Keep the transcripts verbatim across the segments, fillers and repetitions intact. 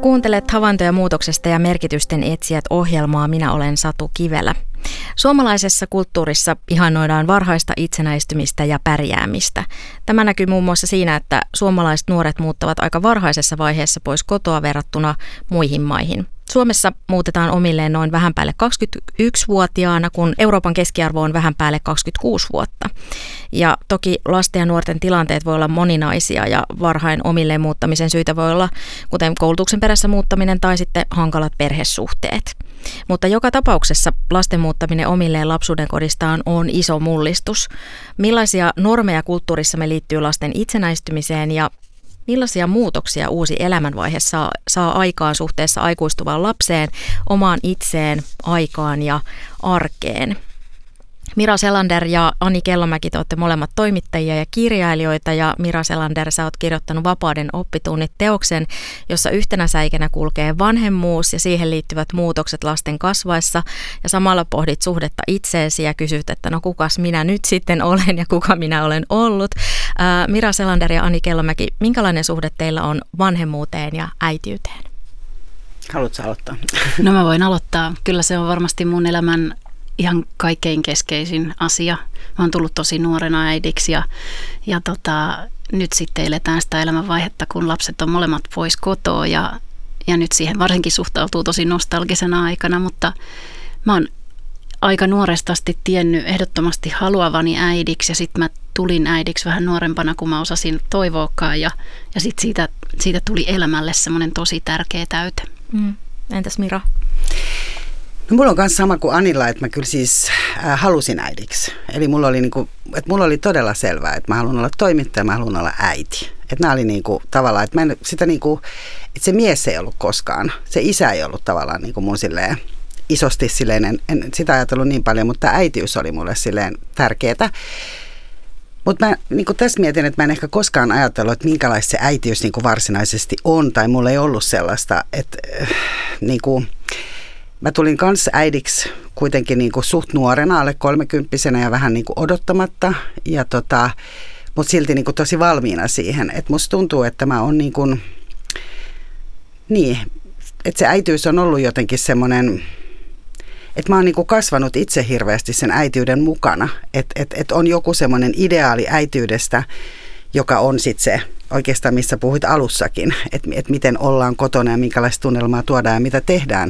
Kuuntelet Havaintoja muutoksesta ja merkitysten etsijät -ohjelmaa. Minä olen Satu Kivelä. Suomalaisessa kulttuurissa ihannoidaan varhaista itsenäistymistä ja pärjäämistä. Tämä näkyy muun muassa siinä, että suomalaiset nuoret muuttavat aika varhaisessa vaiheessa pois kotoa verrattuna muihin maihin. Suomessa muutetaan omilleen noin vähän päälle kaksikymmentäyksivuotiaana, kun Euroopan keskiarvo on vähän päälle kaksikymmentäkuusi vuotta. Ja toki lasten ja nuorten tilanteet voi olla moninaisia ja varhain omilleen muuttamisen syitä voi olla, kuten koulutuksen perässä muuttaminen tai sitten hankalat perhesuhteet. Mutta joka tapauksessa lasten muuttaminen omilleen lapsuuden kodistaan on iso mullistus. Millaisia normeja kulttuurissamme liittyy lasten itsenäistymiseen ja millaisia muutoksia uusi elämänvaihe saa, saa aikaan suhteessa aikuistuvaan lapseen, omaan itseen, aikaan ja arkeen? Mira Selander ja Ani Kellomäki, te olette molemmat toimittajia ja kirjailijoita, ja Mira Selander, sä oot kirjoittanut Vapauden oppitunnit -teoksen, jossa yhtenä säikenä kulkee vanhemmuus ja siihen liittyvät muutokset lasten kasvaessa, ja samalla pohdit suhdetta itseesi ja kysyt, että no kukas minä nyt sitten olen ja kuka minä olen ollut. Ää, Mira Selander ja Ani Kellomäki, minkälainen suhde teillä on vanhemmuuteen ja äitiyteen? Haluatko aloittaa? No mä voin aloittaa. Kyllä se on varmasti mun elämän ihan kaikkein keskeisin asia. Mä oon tullut tosi nuorena äidiksi ja, ja tota, nyt sitten eletään sitä elämänvaihetta, kun lapset on molemmat pois kotoa ja, ja nyt siihen varsinkin suhtautuu tosi nostalgisena aikana, mutta mä oon aika nuoresta asti tiennyt ehdottomasti haluavani äidiksi ja sitten mä tulin äidiksi vähän nuorempana, kun mä osasin toivoakaan ja, ja sitten siitä, siitä tuli elämälle semmoinen tosi tärkeä täyte. Mm. Entäs Mira? No, mulla on myös sama kuin Anilla, että mä kyllä siis äh, halusin äidiksi. Eli mulla oli, niinku, että mulla oli todella selvää, että mä haluan olla toimittaja, mä haluan olla äiti. Että nämä oli niinku, tavallaan, että, mä en, sitä niinku, että se mies ei ollut koskaan, se isä ei ollut tavallaan niinku mun silleen isosti silleen, en, en sitä ajatellut niin paljon, mutta äitiys oli mulle silleen tärkeää. Mutta mä niin tässä mietin, että mä en ehkä koskaan ajatellut, että minkälaista se äitiys niin varsinaisesti on, tai mulla ei ollut sellaista, että äh, niin kuin, mä tulin kanssa äidiksi kuitenkin niin kuin suht nuorena, alle kolmekymppisenä ja vähän niin kuin odottamatta, ja tota, mutta silti niin kuin tosi valmiina siihen, että musta tuntuu, että mä oon niin kuin, niin, että se äitiys on ollut jotenkin semmoinen, että mä oon niinku kasvanut itse hirveästi sen äitiyden mukana, että et, et on joku semmoinen ideaali äitiydestä, joka on sitten se oikeastaan, missä puhuit alussakin, että et miten ollaan kotona ja minkälaista tunnelmaa tuodaan ja mitä tehdään.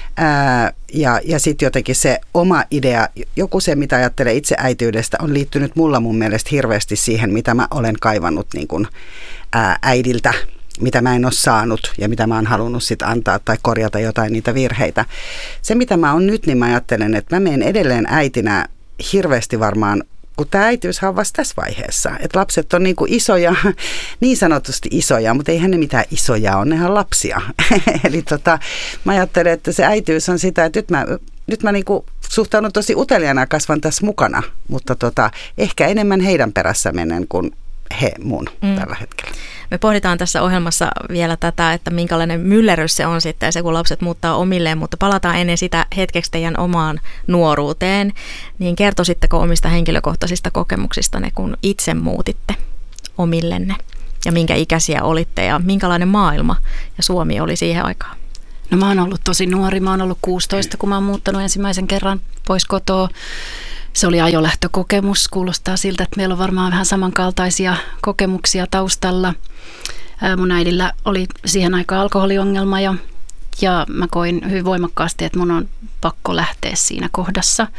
Ää, ja ja sitten jotenkin se oma idea, joku se, mitä ajattelee itse äitiydestä, on liittynyt mulla mun mielestä hirveästi siihen, mitä mä olen kaivannut niin kun, ää, äidiltä, mitä mä en ole saanut ja mitä mä oon halunnut sit antaa tai korjata jotain niitä virheitä. Se, mitä mä oon nyt, niin mä ajattelen, että mä menen edelleen äitinä hirveästi varmaan, kun tämä äitiyshän on vasta tässä vaiheessa. Että lapset on niin kuin isoja, niin sanotusti isoja, mutta eihän ne mitään isoja ole, nehän lapsia. Eli tota, mä ajattelen, että se äitiys on sitä, että nyt mä, nyt mä niin kuin suhtaudun tosi uteliaana ja kasvan tässä mukana, mutta tota, ehkä enemmän heidän perässä menen kuin he mun mm. tällä hetkellä. Me pohditaan tässä ohjelmassa vielä tätä, että minkälainen myllerrys se on sitten se, kun lapset muuttaa omilleen, mutta palataan ennen sitä hetkeksi teidän omaan nuoruuteen. Niin kertoisitteko omista henkilökohtaisista kokemuksistanne, kun itse muutitte omillenne ja minkä ikäisiä olitte ja minkälainen maailma ja Suomi oli siihen aikaan? No mä oon ollut tosi nuori, mä oon ollut kuusitoista, kun mä oon muuttanut ensimmäisen kerran pois kotoa. Se oli ajolähtökokemus, kuulostaa siltä, että meillä on varmaan vähän samankaltaisia kokemuksia taustalla. Mun äidillä oli siihen aikaan alkoholiongelma ja, ja mä koin hyvin voimakkaasti, että mun on pakko lähteä siinä kohdassa.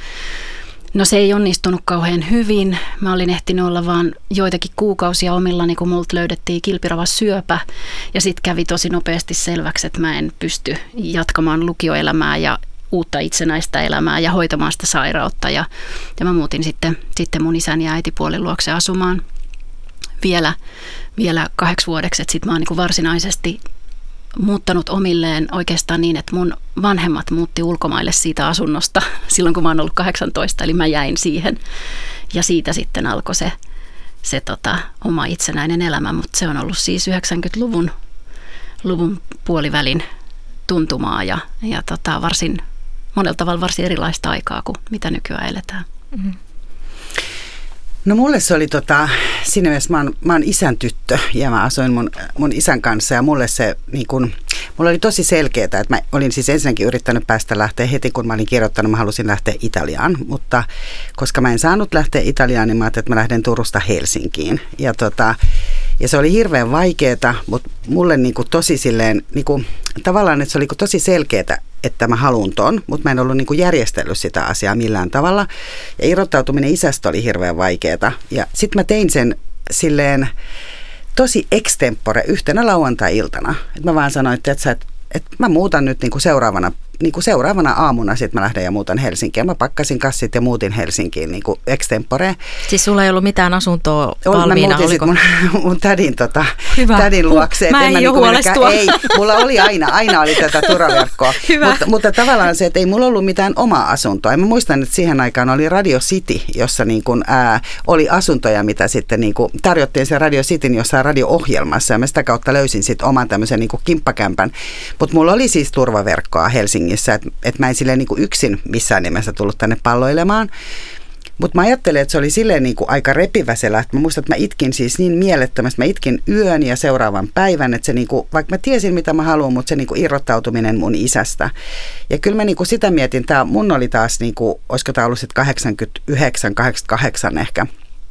No se ei onnistunut kauhean hyvin. Mä olin ehtinyt olla vaan joitakin kuukausia omillani, kun multa löydettiin kilpiravasyöpä. Ja sitten kävi tosi nopeasti selväksi, että mä en pysty jatkamaan lukioelämää ja uutta itsenäistä elämää ja hoitamaan sitä sairautta. Ja, ja mä muutin sitten, sitten mun isän ja äitipuolen luokse asumaan vielä, vielä kahdeksi vuodeksi. Sitten mä oon niin kuin varsinaisesti muuttanut omilleen oikeastaan niin, että mun vanhemmat muutti ulkomaille siitä asunnosta silloin, kun mä oon ollut kahdeksantoista, eli mä jäin siihen. Ja siitä sitten alkoi se, se tota, oma itsenäinen elämä, mutta se on ollut siis yhdeksänkymmentäluvun luvun puolivälin tuntumaa ja, ja tota, varsin, monella tavalla varsin erilaista aikaa kuin mitä nykyään eletään. Mm-hmm. No mulle se oli tota, siinä mielessä mä oon, mä oon isän tyttö ja mä asuin mun, mun isän kanssa ja mulle se niin kun, mulla oli tosi selkeää, että mä olin siis ensinnäkin yrittänyt päästä lähteä heti, kun mä olin kirjoittanut, mä halusin lähteä Italiaan, mutta koska mä en saanut lähteä Italiaan, niin mä ajattelin, että mä lähden Turusta Helsinkiin. Ja, tota, ja se oli hirveän vaikeaa, mutta mulle niinku tosi silleen, niinku, tavallaan, että se oli tosi selkeää, että mä haluun ton, mutta mä en ollut niinku järjestellyt sitä asiaa millään tavalla. Ja irrottautuminen isästä oli hirveän vaikeaa. Ja sitten mä tein sen silleen tosi extempore yhtenä lauantai-iltana. Et mä vaan sanoin, että, että, että mä muutan nyt niinku seuraavana, niinku seuraavana aamuna, sitten mä lähden ja muutan Helsinkiin. Mä pakkasin kassit ja muutin Helsinkiin niinku extempore. Siis sulla ei ollut mitään asuntoa valmiina? Mä muutin mun, mun tädin, tota, Hyvä. tädin luokse. Mä en, en niinku huolestua. Ei, mulla oli aina, aina oli tätä turvaverkkoa. Mutta, mutta tavallaan se, että ei mulla ollut mitään omaa asuntoa. Ja mä muistan, että siihen aikaan oli Radio City, jossa niin kuin, ää, oli asuntoja, mitä sitten niin kuin, tarjottiin se Radio Cityn jossain radio-ohjelmassa. Ja mä sitä kautta löysin sitten oman tämmöisen niin kuin kimppakämpän. Mutta mulla oli siis turvaverkkoa Helsingissä, että et mä en silleen niin kuin yksin missään nimessä tullut tänne palloilemaan. Mutta mä ajattelin, että se oli silleen niin kuin aika repivä se lähtö. Mä muistan, että mä itkin siis niin mielettömästi. Mä itkin yön ja seuraavan päivän, että se niin kuin, vaikka mä tiesin mitä mä haluan, mutta se niin kuin irrottautuminen mun isästä. Ja kyllä mä niin kuin sitä mietin, tää mun oli taas, niin kuin, olisiko tää ollut sitten kahdeksankymmentäyhdeksän kahdeksankymmentäkahdeksan ehkä.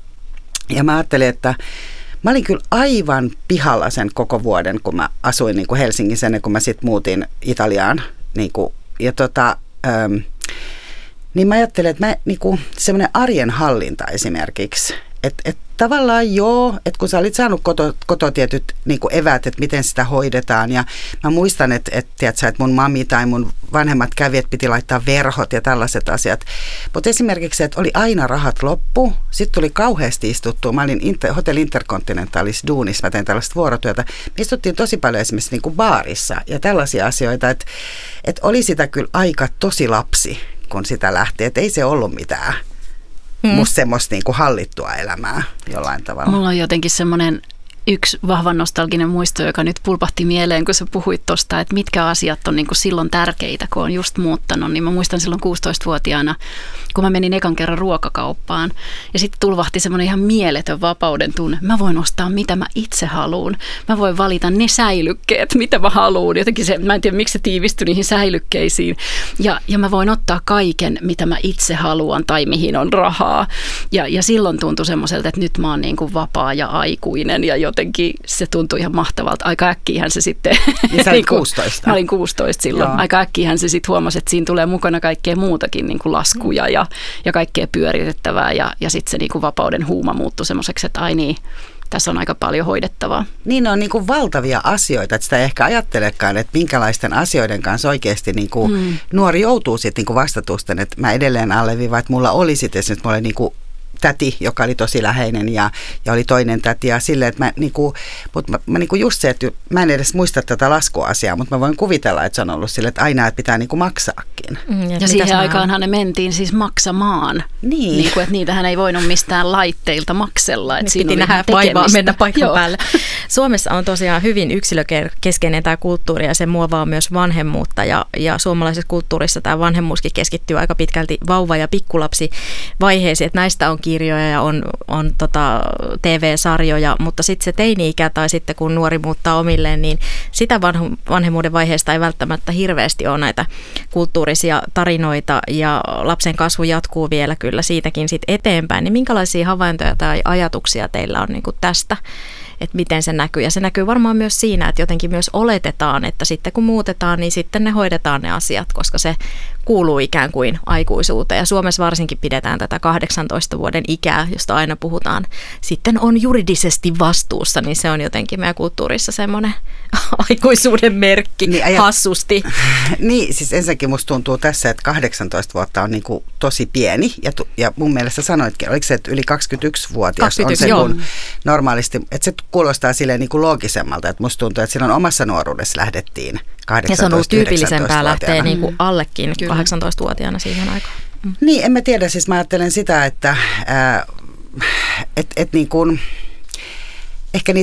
Ja mä ajattelin, että mä olin kyllä aivan pihalla sen koko vuoden, kun mä asuin niin kuin Helsingissä ennen kuin mä sitten muutin Italiaan. Niin kuin, ja tota... Ähm, Niin mä ajattelen, että mä, niinku, semmoinen arjen hallinta esimerkiksi, että et tavallaan joo, että kun sä olit saanut koto, koto tietyt niinku eväät, että miten sitä hoidetaan ja mä muistan, että et, tiiätkö, että mun mami tai mun vanhemmat kävi, että piti laittaa verhot ja tällaiset asiat, mutta esimerkiksi, että oli aina rahat loppu, sitten tuli kauheasti istuttua, mä olin Inter, Hotel Intercontinentalis duunissa, mä tein tällaista vuorotyötä, me istuttiin tosi paljon esimerkiksi niinku baarissa ja tällaisia asioita, että et oli sitä kyllä aika tosi lapsi, kun sitä lähti, että ei se ollut mitään hmm. musta semmoista niin kuin hallittua elämää jollain tavalla. Mulla on jotenkin semmoinen yksi vahva nostalginen muisto, joka nyt pulpahti mieleen, kun sä puhuit tuosta, että mitkä asiat on niin kuin silloin tärkeitä, kun on just muuttanut. Niin mä muistan silloin kuusitoistavuotiaana, kun mä menin ekan kerran ruokakauppaan ja sitten tulvahti semmoinen ihan mieletön vapauden tunne. Mä voin ostaa mitä mä itse haluun. Mä voin valita ne säilykkeet, mitä mä haluun. Jotenkin se, mä en tiedä miksi se tiivistyi niihin säilykkeisiin. Ja, ja mä voin ottaa kaiken, mitä mä itse haluan tai mihin on rahaa. Ja, ja silloin tuntui semmoiselta, että nyt mä oon niin kuin vapaa ja aikuinen ja jotenkin se tuntui ihan mahtavalta. Aika äkkiähän se sitten... Ja sä olit kuusitoista. Mä olin kuusitoista silloin. Joo. Aika äkkiähän se sitten huomasi, että siinä tulee mukana kaikkea muutakin, niin kuin laskuja ja, ja kaikkea pyöritettävää. Ja, ja sitten se niin kuin vapauden huuma muuttui semmoiseksi, että ai niin, tässä on aika paljon hoidettavaa. Niin, ne on niin kuin valtavia asioita, että sitä ei ehkä ajattelekaan, että minkälaisten asioiden kanssa oikeasti niin kuin hmm. nuori joutuu sitten niin kuin vastatusten. Että mä edelleen alleviivaan, että mulla oli sitten esimerkiksi, mulla oli niin kuin täti, joka oli tosi läheinen ja, ja oli toinen täti ja silleen, että mä niinku, mutta mä, mä niinku just se, että mä en edes muista tätä laskuasiaa, mutta mä voin kuvitella, että se on ollut silleen, että aina että pitää niinku maksaakin. Mm, ja ja siihen aikaanhan ne mentiin siis maksamaan. Niin. Niin kuin, että niitähän ei voinut mistään laitteilta maksella. Että piti nähdä vaivaa mennä paikan Joo. päälle. Suomessa on tosiaan hyvin yksilökeskeinen tämä kulttuuri ja se muovaa myös vanhemmuutta ja, ja suomalaisessa kulttuurissa tämä vanhemmuuskin keskittyy aika pitkälti vauva- ja pikkulapsivaiheisiin, että näistä on kirjoja ja on, on tota T V-sarjoja, mutta sitten se teini-ikä tai sitten kun nuori muuttaa omilleen, niin sitä vanhu, vanhemmuuden vaiheesta ei välttämättä hirveästi ole näitä kulttuurisia tarinoita ja lapsen kasvu jatkuu vielä kyllä siitäkin sit eteenpäin. Niin minkälaisia havaintoja tai ajatuksia teillä on niin kuin tästä, että miten se näkyy? Ja se näkyy varmaan myös siinä, että jotenkin myös oletetaan, että sitten kun muutetaan, niin sitten ne hoidetaan ne asiat, koska se kuuluu ikään kuin aikuisuuteen. Ja Suomessa varsinkin pidetään tätä kahdeksantoista vuoden ikää, josta aina puhutaan. Sitten on juridisesti vastuussa, niin se on jotenkin meidän kulttuurissa semmoinen aikuisuuden merkki niin, ajat... hassusti. Niin, siis ensinnäkin musta tuntuu tässä, että kahdeksantoista vuotta on niin kuin tosi pieni. Ja, tu- ja mun mielestä sanoitkin, oliko se, että yli kaksikymmentäyksivuotias kaksikymmentäyksi, on se joo. kun normaalisti, että se kuulostaa silleen niin kuin loogisemmalta, että musta tuntuu, että silloin omassa nuoruudessa lähdettiin kahdeksantoista. Ja se on ollut tyypillisempää lähteä niin kuin allekin Kyllä. kahdeksantoistavuotiaana siihen aikaan. Mm. Niin, en mä tiedä, siis mä ajattelen sitä, että äh, et, et niin kuin, ehkä niitä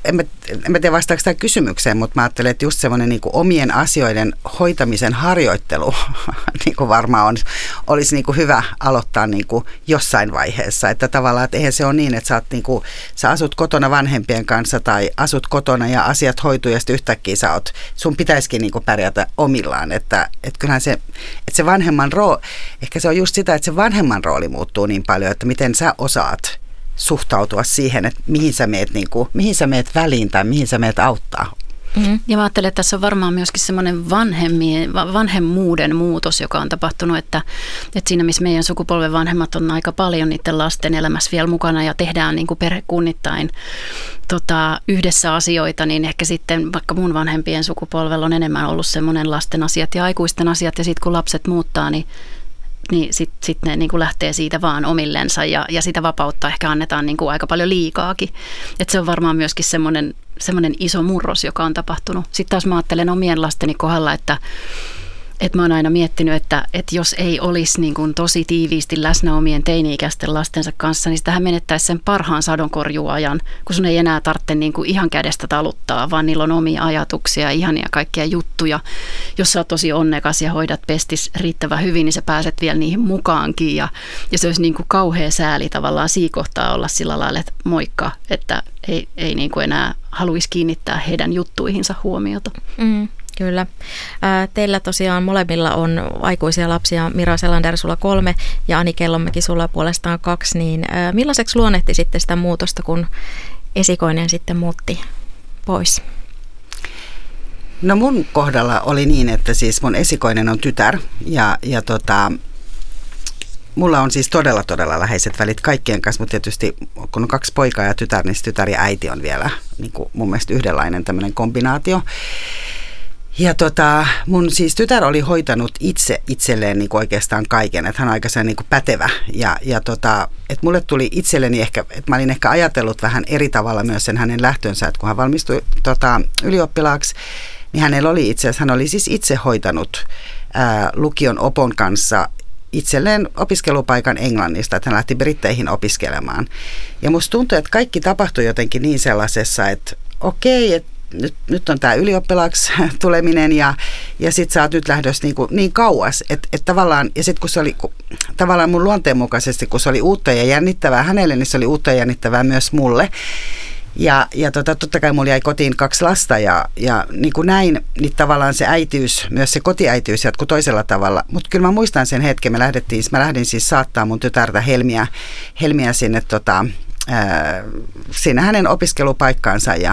en mä, en mä tiedä vastaako tämä kysymykseen, mutta mä ajattelen, että just semmoinen niin kuin omien asioiden hoitamisen harjoittelu niin kuin varmaan on, olisi niin kuin hyvä aloittaa niin kuin jossain vaiheessa. Että tavallaan, että eihän se ole niin, että sä, oot niin kuin, sä asut kotona vanhempien kanssa tai asut kotona ja asiat hoituu ja sitten yhtäkkiä sä oot, sun pitäisikin niin kuin pärjätä omillaan. Että, että kyllähän se, että se vanhemman rooli, ehkä se on just sitä, että se vanhemman rooli muuttuu niin paljon, että miten sä osaat suhtautua siihen, että mihin sä meet, niin kuin, mihin sä meet väliin tai mihin sä meet auttaa. Mm-hmm. Ja mä ajattelen, että tässä on varmaan myöskin semmoinen vanhemmuuden muutos, joka on tapahtunut, että, että siinä missä meidän sukupolven vanhemmat on aika paljon niiden lasten elämässä vielä mukana ja tehdään niin kuin perhekunnittain tota, yhdessä asioita, niin ehkä sitten vaikka mun vanhempien sukupolvella on enemmän ollut semmoinen lasten asiat ja aikuisten asiat ja sitten kun lapset muuttaa, niin niin sitten sit ne niin kuin lähtee siitä vaan omillensa ja, ja sitä vapautta ehkä annetaan niin kuin aika paljon liikaakin. Et se on varmaan myöskin semmoinen, semmoinen iso murros, joka on tapahtunut. Sitten taas mä ajattelen omien lasteni kohdalla, että että mä oon aina miettinyt, että, että jos ei olisi niin kuin tosi tiiviisti läsnä omien teini-ikäisten lastensa kanssa, niin sitähän menettäisi sen parhaan sadonkorjuajan, kun sun ei enää tarvitse niin kuin ihan kädestä taluttaa, vaan niillä on omia ajatuksia, ihania kaikkia juttuja. Jos sä oot tosi onnekas ja hoidat pestis riittävän hyvin, niin sä pääset vielä niihin mukaankin. Ja, ja se olisi niin kuin kauhea sääli tavallaan siinä kohtaa olla sillä lailla, että moikka, että ei, ei niin kuin enää haluaisi kiinnittää heidän juttuihinsa huomiota. Mm. Kyllä. Teillä tosiaan molemmilla on aikuisia lapsia, Mira Selander sulla kolme ja Ani Kellonmäki sulla puolestaan kaksi, niin millaiseksi luonnehti sitten sitä muutosta, kun esikoinen sitten muutti pois? No mun kohdalla oli niin, että siis mun esikoinen on tytär ja, ja tota, mulla on siis todella todella läheiset välit kaikkien kanssa, mutta tietysti kun on kaksi poikaa ja tytär, niin tytär ja äiti on vielä niin kuin mun mielestä yhdenlainen tämmöinen kombinaatio. Ja tota, mun siis tytär oli hoitanut itse itselleen niin kuin oikeastaan kaiken, että hän on aika niin kuin pätevä. Ja, ja tota, että mulle tuli itselleni ehkä, että mä olin ehkä ajatellut vähän eri tavalla myös sen hänen lähtönsä, että kun hän valmistui tota, ylioppilaaksi, niin hänellä oli itse asiassa, hän oli siis itse hoitanut ää, lukion opon kanssa itselleen opiskelupaikan Englannista, että hän lähti Britteihin opiskelemaan. Ja musta tuntui, että kaikki tapahtui jotenkin niin sellaisessa, että okei, että Nyt, nyt on tämä ylioppilaaksi tuleminen ja, ja sitten sä oot nyt lähdössä niin, kuin, niin kauas, että et tavallaan, ja sitten kun se oli kun, tavallaan mun luonteenmukaisesti, kun se oli uutta ja jännittävää hänelle, niin se oli uutta ja jännittävää myös mulle. Ja, ja tota, totta kai mulla jäi kotiin kaksi lasta ja, ja niin kuin näin, niin tavallaan se äitiys, myös se kotiäitiys jatkui toisella tavalla. Mutta kyllä mä muistan sen hetken, me lähdettiin, mä lähdin siis saattaa mun tytärtä Helmiä, Helmiä sinne tota, ää, sinne hänen opiskelupaikkaansa ja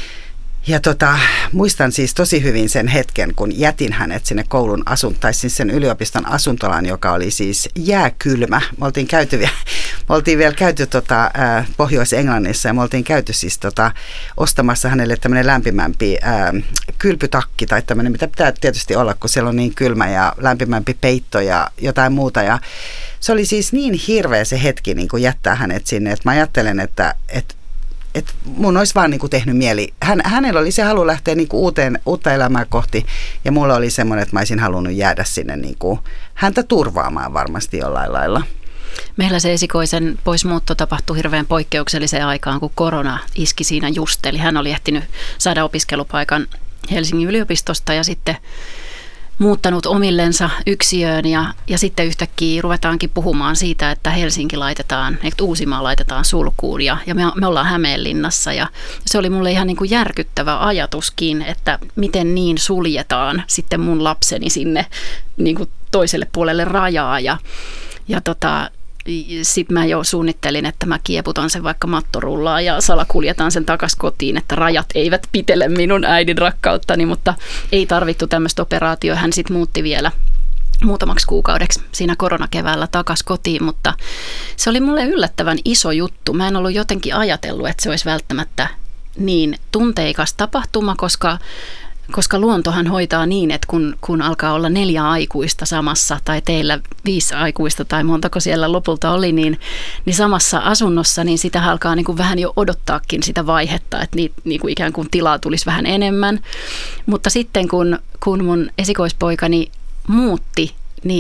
Ja tota, muistan siis tosi hyvin sen hetken, kun jätin hänet sinne koulun asun, tai siis sen yliopiston asuntolaan, joka oli siis jääkylmä. Me oltiin, käyty, me oltiin vielä käyty tota, äh, Pohjois-Englannissa ja me oltiin käyty siis tota, ostamassa hänelle tämmöinen lämpimämpi äh, kylpytakki tai tämmöinen, mitä pitää tietysti olla, kun siellä on niin kylmä ja lämpimämpi peitto ja jotain muuta. Ja se oli siis niin hirveä se hetki niin kuin jättää hänet sinne, että mä ajattelen, että, että että mun olisi vaan niinku tehnyt mieli. Hän, hänellä oli se halu lähteä niinku uuteen, uutta elämää kohti ja mulla oli semmoinen, että mä olisin halunnut jäädä sinne niinku häntä turvaamaan varmasti jollain lailla. Meillä se esikoisen poismuutto tapahtui hirveän poikkeukselliseen aikaan, kun korona iski siinä just. Eli hän oli ehtinyt saada opiskelupaikan Helsingin yliopistosta ja sitten muuttanut omillensa yksiöön ja, ja sitten yhtäkkiä ruvetaankin puhumaan siitä, että Helsinki laitetaan, että Uusimaa laitetaan sulkuun ja, ja me, me ollaan Hämeenlinnassa ja se oli mulle ihan niin kuin järkyttävä ajatuskin, että miten niin suljetaan sitten mun lapseni sinne niin kuin toiselle puolelle rajaa ja, ja tota, sitten mä jo suunnittelin, että mä kieputan sen vaikka mattorullaan ja salakuljetan sen takaisin kotiin, että rajat eivät pitele minun äidin rakkauttani, mutta ei tarvittu tämmöistä operaatioa. Hän sitten muutti vielä muutamaksi kuukaudeksi siinä koronakeväällä takaisin kotiin, mutta se oli mulle yllättävän iso juttu. Mä en ollut jotenkin ajatellut, että se olisi välttämättä niin tunteikas tapahtuma, koska Koska luontohan hoitaa niin, että kun, kun alkaa olla neljä aikuista samassa tai teillä viisi aikuista tai montako siellä lopulta oli, niin, niin samassa asunnossa, niin sitä alkaa niin kuin vähän jo odottaakin sitä vaihetta, että niin, niin kuin ikään kuin tilaa tulisi vähän enemmän. Mutta sitten kun, kun mun esikoispoikani muutti, niin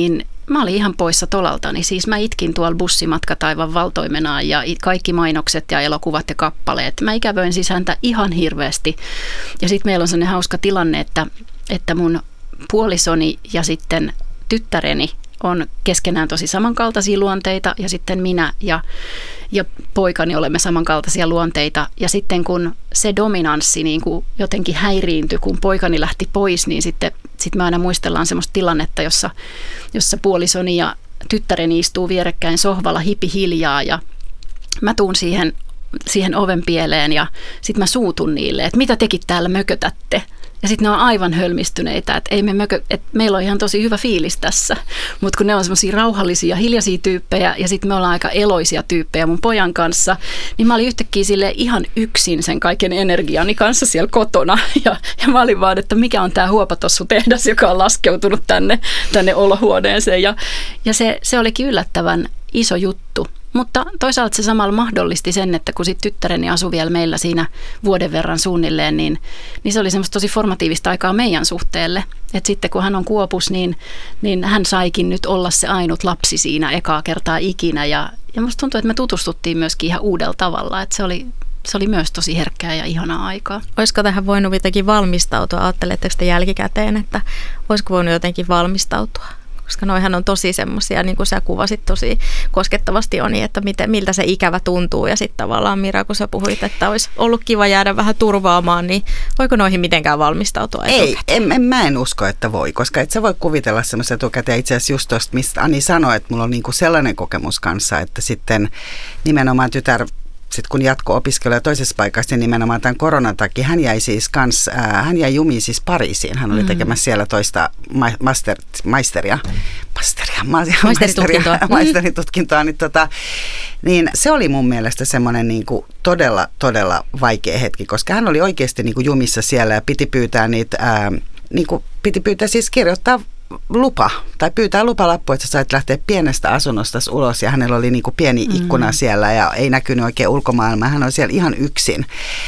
Mä olin ihan poissa tolaltani. Siis mä itkin tuolla bussimatkataivan valtoimenaan ja kaikki mainokset ja elokuvat ja kappaleet. Mä ikävöin siis häntä ihan hirveästi. Ja sitten meillä on sellainen hauska tilanne, että, että mun puolisoni ja sitten tyttäreni on keskenään tosi samankaltaisia luonteita ja sitten minä ja, ja poikani olemme samankaltaisia luonteita. Ja sitten kun se dominanssi niin kuin jotenkin häiriintyi, kun poikani lähti pois, niin sitten sit me aina muistellaan semmoista tilannetta, jossa, jossa puolisoni ja tyttäreni istuu vierekkäin sohvalla hipi hiljaa ja mä tuun siihen, siihen oven pieleen ja sitten mä suutun niille, että mitä tekin täällä mökötätte. Ja sitten ne on aivan hölmistyneitä, että ei me mökö, että meillä on ihan tosi hyvä fiilis tässä. Mutta kun ne on semmoisia rauhallisia, hiljaisia tyyppejä ja sitten me ollaan aika eloisia tyyppejä mun pojan kanssa, niin mä olin yhtäkkiä sille ihan yksin sen kaiken energiani kanssa siellä kotona. Ja, ja mä olin vaan, että mikä on tämä huopatossu tehdas, joka on laskeutunut tänne, tänne olohuoneeseen. Ja, ja se, se olikin yllättävän iso juttu. Mutta toisaalta se samalla mahdollisti sen, että kun sitten tyttäreni asui vielä meillä siinä vuoden verran suunnilleen, niin, niin se oli semmoista tosi formatiivista aikaa meidän suhteelle. Että sitten kun hän on Kuopus, niin, niin hän saikin nyt olla se ainut lapsi siinä ekaa kertaa ikinä. Ja, ja musta tuntuu, että me tutustuttiin myöskin ihan uudella tavalla, että se oli, se oli myös tosi herkkää ja ihanaa aikaa. Olisiko tähän voinut jotenkin valmistautua? Ajatteletteko te jälkikäteen, että olisiko voinut jotenkin valmistautua? Koska noihän on tosi semmoisia, niin kuin sä kuvasit tosi koskettavasti on, että miten, miltä se ikävä tuntuu. Ja sitten tavallaan Mira, kun sä puhuit, että olisi ollut kiva jäädä vähän turvaamaan, niin voiko noihin mitenkään valmistautua etukäteen? Ei, en, en, mä en usko, että voi, koska et sä voi kuvitella semmoista etukäteen. Itse asiassa just tuosta, mistä Ani sanoi, että mulla on niin kuin sellainen kokemus kanssa, että sitten nimenomaan tytär, sitten kun jatko-opiskeluja toisessa paikassa, niin nimenomaan tämän koronan takia hän jäi siis kans, äh, hän jäi jumiin siis Pariisiin. Hän oli tekemässä siellä toista ma- master, maisteria, masteria, ma- maisteritutkintoa. maisteritutkintoa, niin, tota, niin se oli mun mielestä semmoinen niin kuin todella, todella vaikea hetki, koska hän oli oikeasti niin kuin jumissa siellä ja piti pyytää niitä, ää, niin kuin piti pyytää siis kirjoittaa lupa tai pyytää lupalappu, että sä sait lähteä pienestä asunnosta ulos ja hänellä oli niin kuin pieni ikkuna mm. siellä ja ei näkynyt oikein ulkomaailmaa. Hän on siellä ihan yksin.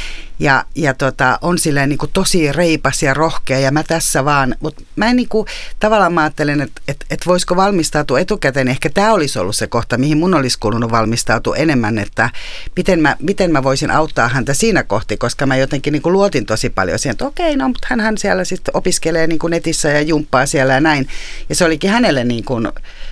Ja, ja tota, on silleen niin kuin tosi reipas ja rohkea ja mä tässä vaan, mutta mä en niin kuin, tavallaan mä ajattelen, että et, et voisiko valmistautua etukäteen. Ehkä tämä olisi ollut se kohta, mihin mun olisi kuulunut valmistautua enemmän, että miten mä, miten mä voisin auttaa häntä siinä kohti, koska mä jotenkin niin kuin luotin tosi paljon siihen, että okei, no mutta hänhän siellä sitten opiskelee niin kuin netissä ja jumppaa siellä ja näin. Ja se olikin hänelle niin kuin,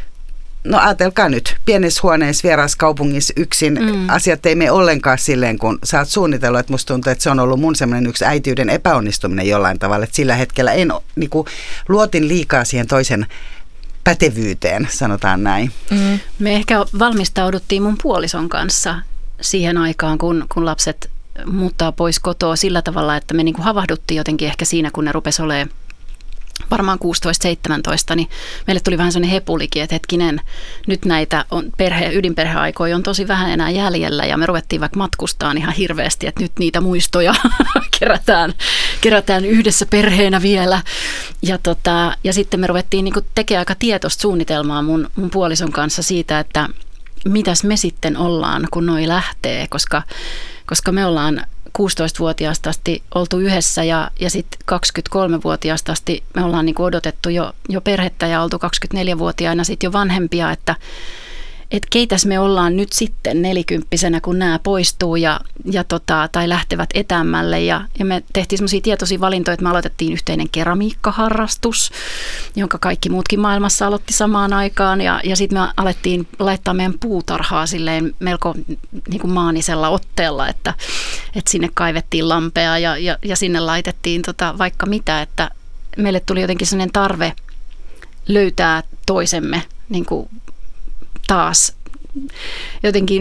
no ajatelkaa nyt, pienessä huoneessa vieraassa kaupungissa yksin, mm. asiat ei mene ollenkaan silleen, kun sä oot suunnitellut, että musta tuntuu, että se on ollut mun semmoinen yksi äitiyden epäonnistuminen jollain tavalla, että sillä hetkellä en niin kuin, luotin liikaa siihen toisen pätevyyteen, sanotaan näin. Mm. Me ehkä valmistauduttiin mun puolison kanssa siihen aikaan, kun, kun lapset muuttaa pois kotoa sillä tavalla, että me niin kuin havahduttiin jotenkin ehkä siinä, kun ne rupesi olemaan varmaan kuusitoista seitsemäntoista, niin meille tuli vähän sellainen hepulikin, että hetkinen, nyt näitä on perhe, ydinperheaikoja on tosi vähän enää jäljellä ja me ruvettiin vaikka matkustaan ihan hirveästi, että nyt niitä muistoja kerätään, kerätään yhdessä perheenä vielä. Ja, tota, ja sitten me ruvettiin niin kuin tekemään aika tietoista suunnitelmaa mun, mun puolison kanssa siitä, että mitäs me sitten ollaan, kun noi lähtee, koska, koska me ollaan kuusitoistavuotiaasta asti oltu yhdessä ja, ja sitten kaksikymmentäkolmevuotiaasta asti me ollaan niinku odotettu jo, jo perhettä ja oltu kaksikymmentäneljävuotiaana sitten jo vanhempia, että et keitäs me ollaan nyt sitten nelikymppisenä, kun nämä poistuu ja, ja tota, tai lähtevät etäämmälle ja, ja me tehtiin semmoisia tietoisia valintoja, että me aloitettiin yhteinen keramiikkaharrastus, jonka kaikki muutkin maailmassa aloitti samaan aikaan ja, ja sitten me alettiin laittaa meidän puutarhaa silleen melko niin kuin maanisella otteella, että, että sinne kaivettiin lampea ja, ja, ja sinne laitettiin tota, vaikka mitä, että meille tuli jotenkin sellainen tarve löytää toisemme niin kuin taas jotenkin